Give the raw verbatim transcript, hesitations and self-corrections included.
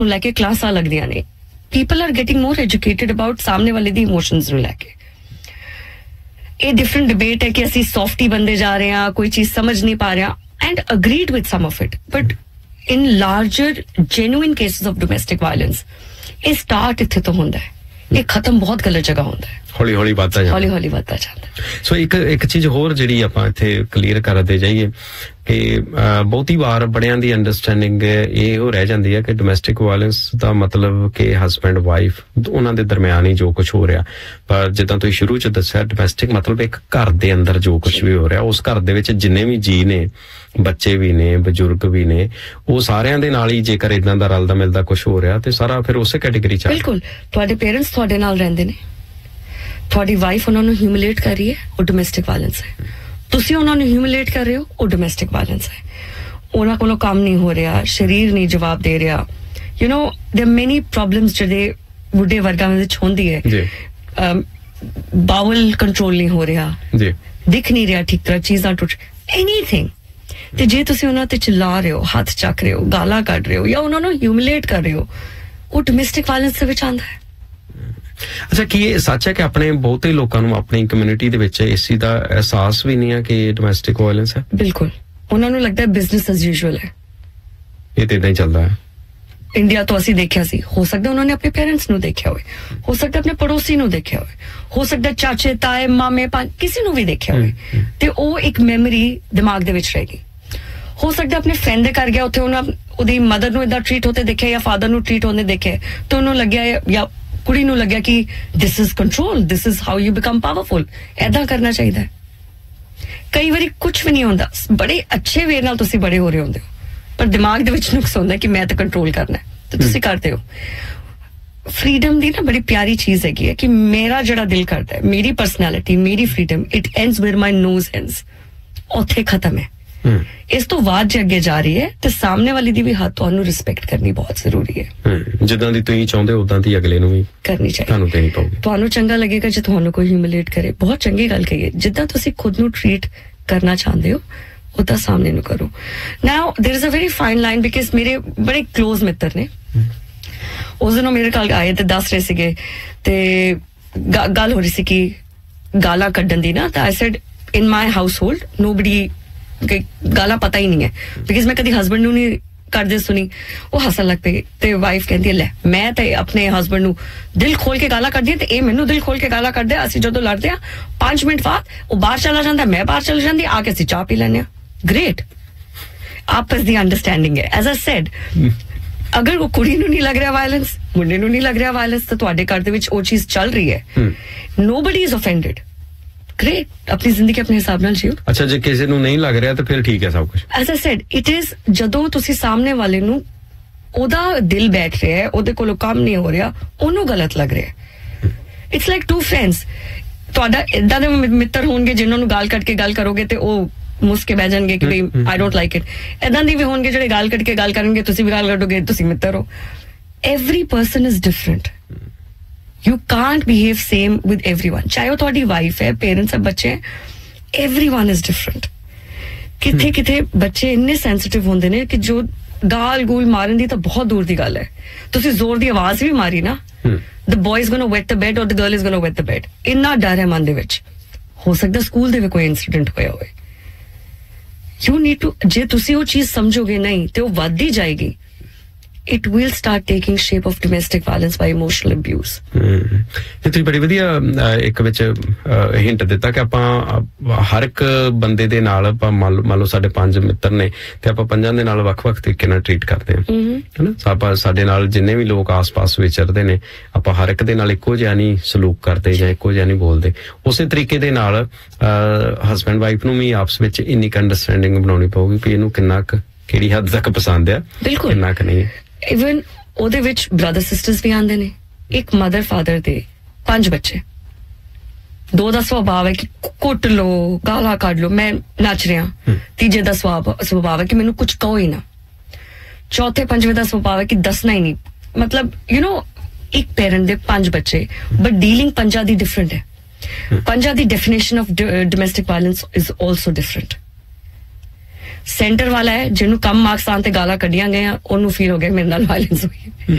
लैके क्लासां लगदियां ने people are getting more educated about सामने वाले दी इमोशंस ਨੂੰ ਲੈ ਕੇ ਇਹ डिफरेंट डिबेट है कि ਅਸੀਂ सॉफ्टी बनते जा रहे हैं कोई चीज समझ नहीं पा रहे and agreed with some of it but in larger genuine cases of domestic violence ये स्टार्ट इत्थे तो होंदा है ये खत्म बहुत गलत जगह होंदा है हौली हौली बढ़ता जाता हौली हौली बढ़ता जाता सो एक एक चीज होर ਜਿਹੜੀ ਆਪਾਂ ਇੱਥੇ ਕਲੀਅਰ ਕਰਦੇ ਜਾਈਏ ਕਿ ਬਹੁਤੀ ਵਾਰ ਬੜਿਆਂ ਦੀ ਅੰਡਰਸਟੈਂਡਿੰਗ ਇਹ ਹੋ ਰਹਿ ਜਾਂਦੀ ਹੈ ਕਿ ਡੋਮੈਸਟਿਕ ਵਾਇਲੈਂਸ ਦਾ ਮਤਲਬ ਕਿ ਹਸਬੈਂਡ ਵਾਈਫ ਉਹਨਾਂ ਦੇ ਦਰਮਿਆਨ ਹੀ ਜੋ ਕੁਝ ਹੋ ਰਿਹਾ ਪਰ ਜਿੱਦਾਂ ਤੁਸੀਂ ਸ਼ੁਰੂ ਚ ਦੱਸਿਆ ਡੋਮੈਸਟਿਕ ਮਤਲਬ ਇੱਕ ਘਰ ਦੇ ਅੰਦਰ ਜੋ ਕੁਝ ਵੀ ਹੋ ਰਿਹਾ ਉਸ ਘਰ ਦੇ ਵਿੱਚ ਜਿੰਨੇ ਵੀ ਜੀ ਨੇ ਬੱਚੇ ਵੀ ਨੇ ਬਜ਼ੁਰਗ ਵੀ ਨੇ ਉਹ ਸਾਰਿਆਂ ਦੇ ਨਾਲ ਹੀ ਜੇਕਰ ਇਦਾਂ ਦਾ ਰਲਦਾ ਮਿਲਦਾ ਕੁਝ ਹੋ ਰਿਹਾ ਤੇ ਸਾਰਾ ਫਿਰ ਉਸੇ ਕੈਟੇਗਰੀ ਚ ਬਿਲਕੁਲ ਤੁਹਾਡੇ ਪੇਰੈਂਟਸ ਤੁਹਾਡੇ ਨਾਲ ਰਹਿੰਦੇ ਨੇ ਤੁਹਾਡੀ ਵਾਈਫ ਉਹਨਾਂ ਨੂੰ ਹਿਊਮਿਲੇਟ ਕਰ ਰਹੀ ਹੈ ਉਹ ਡੋਮੈਸਟਿਕ ਵਾਇਲੈਂਸ ਹੈ ਤੁਸੀਂ ਉਹਨਾਂ ਨੂੰ ਹਿਊਮਿਲੇਟ ਕਰ ਰਹੇ ਹੋ ਉਹ ਡੋਮੈਸਟਿਕ ਵਾਇਲੈਂਸ ਹੈ ਉਹਨਾਂ ਕੋਲੋਂ ਕੰਮ ਨਹੀਂ ਹੋ ਰਿਹਾ ਸਰੀਰ ਨਹੀਂ ਜਵਾਬ ਦੇ ਰਿਹਾ you know there many problems ਜਿਹੜੇ ਬੁੱਢੇ ਵਰਗਾਂ ਵਿੱਚ ਹੁੰਦੀ ਹੈ ਜੀ ਬਾਵਲ ਕੰਟਰੋਲ ਨਹੀਂ ਹੋ ਰਿਹਾ ਜੀ ਦਿਖ ਨਹੀਂ ਰਿਹਾ ਠੀਕ ਤਰ੍ਹਾਂ ਚੀਜ਼ਾਂ ਟੁੱਟ ਐਨੀਥਿੰਗ ਤੇ ਜੇ ਤੁਸੀਂ ਉਹਨਾਂ ਤੇ ਚਿल्ला ਰਹੇ ਹੋ ਹੱਥ ਚੱਕ ਰਹੇ ਹੋ ਗਾਲਾਂ ਕੱਢ ਰਹੇ ਹੋ ਜਾਂ ਉਹਨਾਂ ਨੂੰ ਹਿਊਮਿਲੇਟ ਕਰ ਰਹੇ ਹੋ ਉਹ ਡੋਮੈਸਟਿਕ ਵਾਇਲੈਂਸ ਦੇ ਵਿੱਚ ਆਉਂਦਾ ਹੈ ਅੱਛਾ ਕੀ ਇਹ ਸੱਚ ਹੈ ਕਿ ਆਪਣੇ ਬਹੁਤੇ ਲੋਕਾਂ ਨੂੰ ਆਪਣੀ ਕਮਿਊਨਿਟੀ ਦੇ ਵਿੱਚ ਇਸ ਚੀਜ਼ ਦਾ ਅਹਿਸਾਸ ਵੀ ਨਹੀਂ ਹੈ ਕਿ ਡੋਮੈਸਟਿਕ ਵਾਇਲੈਂਸ ਹੈ ਬਿਲਕੁਲ ਉਹਨਾਂ ਨੂੰ ਲੱਗਦਾ ਹੈ ਬਿਜ਼ਨਸ ਐਜ਼ ਯੂਜੂਅਲ ਹੈ ਇਹ ਤੇ ਇਦਾਂ ਹੀ ਚੱਲਦਾ ਹੈ ਇੰਡੀਆ ਤੋਂ ਅਸੀਂ ਦੇਖਿਆ ਸੀ ਹੋ ਸਕਦਾ ਉਹਨਾਂ ਨੇ ਆਪਣੇ ਪੇਰੈਂਟਸ ਨੂੰ ਦੇਖਿਆ ਹੋਵੇ ਹੋ ਸਕਦਾ ਆਪਣੇ ਪੜੋਸੀ ਨੂੰ ਦੇਖਿਆ ਹੋਵੇ ਹੋ ਸਕਦਾ ਚਾਚੇ ਤਾਏ ਮਾਮੇ ਕਿਸੇ ਨੂੰ ਵੀ ਦੇਖਿਆ ਹੋਵੇ ਤੇ ਉਹ ਇੱਕ ਮੈਮਰੀ ਦਿਮਾਗ ਦੇ ਵਿੱਚ ਰਹਿ ਗਈ ਹੋ ਸਕਦਾ ਆਪਣੇ ਫਰੈਂਡ ਦੇ ਘਰ ਗਿਆ ਉੱਥੇ ਉਹਨਾਂ ਉਹਦੀ ਮਦਰ ਨੂੰ ਇਦਾਂ ਟ੍ਰੀਟ ਹੁੰਦੇ ਦੇਖਿਆ ਜਾਂ ਫਾਦਰ ਨੂੰ ਟ੍ਰੀਟ ਹੁੰਦੇ ਦੇਖਿਆ ਤੇ ਉਹਨੂੰ ਲੱਗਿਆ ਜਾਂ ਕੁੜੀ ਨੂੰ ਲੱਗਿਆ ਕਿ this is control this is how you become powerful ਐਦਾਂ ਕਰਨਾ ਚਾਹੀਦਾ ਹੈ ਕਈ ਵਾਰੀ ਕੁਝ ਵੀ ਨਹੀਂ ਹੁੰਦਾ ਬੜੇ ਅੱਛੇ ਵੇ ਨਾਲ ਤੁਸੀਂ ਬੜੇ ਹੋ ਰਹੇ ਹੁੰਦੇ ਹੋ ਪਰ ਦਿਮਾਗ ਦੇ ਵਿੱਚ ਨੁਕਸ ਹੁੰਦਾ ਕਿ ਮੈਂ ਤਾਂ ਕੰਟਰੋਲ ਕਰਨਾ ਤੇ ਤੁਸੀਂ ਕਰਦੇ ਹੋ ਫਰੀडम ਦੀ ਨਾ ਬੜੀ ਪਿਆਰੀ ਚੀਜ਼ ਹੈਗੀ ਹੈ ਕਿ ਮੇਰਾ ਜਿਹੜਾ ਦਿਲ ਕਰਦਾ ਹੈ ਮੇਰੀ ਪਰਸਨੈਲਿਟੀ ਮੇਰੀ freedom it ends wear my knows ends ਉੱਥੇ ਖਤਮ ਹੈ ਇਸ ਤੋਂ ਬਾਅਦ ਜੇ ਅੱਗੇ ਜਾ ਰਹੀ ਹੈ ਤੇ ਸਾਹਮਣੇ ਵਾਲੀ ਦੀ ਵੀ ਹੱਥ ਤੁਹਾਨੂੰ ਰਿਸਪੈਕਟ ਕਰਨੀ ਬਹੁਤ ਜ਼ਰੂਰੀ ਹੈ ਜਿੱਦਾਂ ਦੀ ਤੁਸੀਂ ਚਾਹੁੰਦੇ ਉਦਾਂ ਦੀ ਅਗਲੇ ਨੂੰ ਵੀ ਕਰਨੀ ਚਾਹੀਦੀ ਤੁਹਾਨੂੰ ਦੇਣੀ ਪਊਗੀ ਤੁਹਾਨੂੰ ਚੰਗਾ ਲੱਗੇਗਾ ਜੇ ਤੁਹਾਨੂੰ ਕੋਈ ਹਿਊਮਿਲੇਟ ਕਰੇ ਬਹੁਤ ਚੰਗੀ ਗੱਲ ਕਹੀਏ ਜਿੱਦਾਂ ਤੁਸੀਂ ਖੁਦ ਨੂੰ ਟ੍ਰੀਟ ਕਰਨਾ ਚਾਹੁੰਦੇ ਹੋ ਉਦਾਂ ਸਾਹਮਣੇ ਨੂੰ ਕਰੋ ਨਾਓ there is a very fine line because ਮੇਰੇ ਬੜੇ ਕਲੋਜ਼ ਮਿੱਤਰ ਨੇ ਉਸ ਦਿਨ ਮੇਰੇ ਕੋਲ ਆਏ ਤੇ ਦੱਸ ਰਹੇ ਸੀਗੇ ਤੇ ਗੱਲ ਹੋ ਰਹੀ ਸੀ ਕਿ ਗਾਲਾਂ ਕੱਢਣ ਦੀ ਨਾ ਤਾਂ I said in my house hold nobody गाला पता ही नहीं है बिकॉज मैं कभी हस्बैंड नू नहीं करदे सुनी वो हसन लग पे ते वाइफ कहती है ले मैं ते अपने हस्बैंड नू दिल खोल के गाला कढदी ते ए मैनू दिल खोल के गाला कढदे असि जदों लड़दे आ पांच मिनट बाद वो बाहर चला जांदा मैं बाहर चली जांदी आके असि चाह पी लैने ग्रेट आपस दी अंडरस्टैंडिंग है एज आई सेड अगर वो कुड़ी नू नहीं लग रहा वायलेंस मुंडे नू नहीं लग रहा वायलेंस तो तुहाडे घर दे विच वो चीज चल रही है नोबडी इज ऑफेंडेड ग्रेट अपनी जिंदगी अपने हिसाब नाल जियो अच्छा जे किसी ਨੂੰ ਨਹੀਂ ਲੱਗ ਰਿਹਾ ਤਾਂ ਫਿਰ ਠੀਕ ਹੈ ਸਭ ਕੁਝ S I said it is ਜਦੋਂ ਤੁਸੀਂ ਸਾਹਮਣੇ ਵਾਲੇ ਨੂੰ ਉਹਦਾ ਦਿਲ ਬੈਠ ਰਿਹਾ ਹੈ ਉਹਦੇ ਕੋਲੋਂ ਕੰਮ ਨਹੀਂ ਹੋ ਰਿਹਾ ਉਹਨੂੰ ਗਲਤ ਲੱਗ ਰਿਹਾ ਇਟਸ ਲਾਈਕ ਟੂ ਫਰੈਂਡਸ ਤੁਹਾਡਾ ਇਦਾਂ ਦੇ ਮਿੱਤਰ ਹੋਣਗੇ ਜਿਨ੍ਹਾਂ ਨੂੰ ਗਾਲ ਕੱਢ ਕੇ ਗੱਲ ਕਰੋਗੇ ਤੇ ਉਹ ਮੁੱਸ ਕੇ ਬਹਿ ਜਾਣਗੇ ਕਿ ਵੀ ਆਈ ਡੋਂਟ ਲਾਈਕ ਇਟ ਇਦਾਂ ਦੀ ਵੀ ਹੋਣਗੇ ਜਿਹੜੇ ਗਾਲ ਕੱਢ ਕੇ ਗੱਲ ਕਰਨਗੇ ਤੁਸੀਂ ਵੀ ਗਾਲ ਕੱਢੋਗੇ ਤੁਸੀਂ ਮਿੱਤਰ ਹੋ every person is different You can't behave same with everyone. चाहे वो तुम्हारी वाइफ है, पेरेंट्स है, बच्चे हैं, everyone is different. किथे किथे बच्चे इन्ने सेंसिटिव होंदे ने कि जो गाल गूल मारन दी तो बहुत दूर दी गल है तुसी जोर दी आवाज भी मारी ना the boy is going to wet the bed or the girl is going to wet the bed इन्ना डर है मन दे विच हो सकदा स्कूल दे कोई इंसिडेंट होया होवे you need to जे तुसी वो चीज समझोगे नहीं ते वो वधदी जाएगी it will start taking shape of domestic violence by emotional abuse ਇਹ ਤੁਸੀਂ ਬੜੀ ਵਧੀਆ ਇੱਕ ਵਿੱਚ ਹਿੰਟ ਦਿੱਤਾ ਕਿ ਆਪਾਂ ਹਰ ਇੱਕ ਬੰਦੇ ਦੇ ਨਾਲ ਆਪਾਂ ਮੰਨ ਲਓ ਸਾਡੇ ਪੰਜ ਮਿੱਤਰ ਨੇ ਤੇ ਆਪਾਂ ਪੰਜਾਂ ਦੇ ਨਾਲ ਵੱਖ-ਵੱਖ ਤਰੀਕੇ ਨਾਲ ਟ੍ਰੀਟ ਕਰਦੇ ਹਾਂ ਹੈਨਾ ਆਪਾਂ ਸਾਡੇ ਨਾਲ ਜਿੰਨੇ ਵੀ ਲੋਕ ਆਸ-ਪਾਸ ਵਿਚਰਦੇ ਨੇ ਆਪਾਂ ਹਰ ਇੱਕ ਦੇ ਨਾਲ ਇੱਕੋ ਜਿਹਾ ਨਹੀਂ ਸਲੂਕ ਕਰਦੇ ਜਾਂ ਇੱਕੋ ਜਿਹਾ ਨਹੀਂ ਬੋਲਦੇ ਉਸੇ ਤਰੀਕੇ ਦੇ ਨਾਲ ਹਸਬੈਂਡ ਵਾਈਫ ਨੂੰ ਵੀ ਆਪਸ ਵਿੱਚ ਇੰਨੀ ਅੰਡਰਸਟੈਂਡਿੰਗ ਬਣਾਉਣੀ ਪਊਗੀ ਕਿ ਇਹਨੂੰ ਕਿੰਨਾ ਕੁ ਕਿਹੜੀ ਹੱਦ ਤੱਕ ਪਸੰਦ ਆ ਕਿੰਨਾ ਕੁ ਨਹੀਂ इवन ਉਹਦੇ ਵਿੱਚ ਬ੍ਰਦਰ ਸਿਸਟਰਸ ਵੀ ਆਂਦੇ ਨੇ ਇੱਕ ਮਦਰ ਫਾਦਰ ਦੇ ਪੰਜ ਬੱਚੇ ਦੋ ਦਾ ਸੁਭਾਅ ਹੈ ਕਿ ਕੁੱਟ ਲੋ ਗਾਲਾਂ ਕੱਢ ਲੋ ਮੈਂ ਨੱਚ ਰਿਹਾ ਤੀਜੇ ਦਾ ਸੁਭਾਅ ਸੁਭਾਅ ਹੈ ਕਿ ਮੈਨੂੰ ਕੁਝ ਕਹੋ ਹੀ ਨਾ ਚੌਥੇ ਪੰਜਵੇਂ ਦਾ ਸੁਭਾਅ ਹੈ ਕਿ ਦੱਸਣਾ ਹੀ ਨਹੀਂ ਮਤਲਬ ਯੂ نو ਇੱਕ ਪੈਰੈਂਟ ਦੇ ਪੰਜ ਬੱਚੇ ਬਟ ਡੀਲਿੰਗ ਪੰਜਾਂ ਦੀ ਡਿਫਰੈਂਟ ਹੈ ਪੰਜਾਂ ਦੀ definition of domestic violence is also different centre वाला है जिन्होंने कम मार्क्स आने ते गाला कढ़िया गए ਉਹਨੂੰ ਫੀਲ ਹੋ ਗਿਆ ਮੇਰੇ ਨਾਲ ਵਾਇਲੈਂਸ ਹੋਈ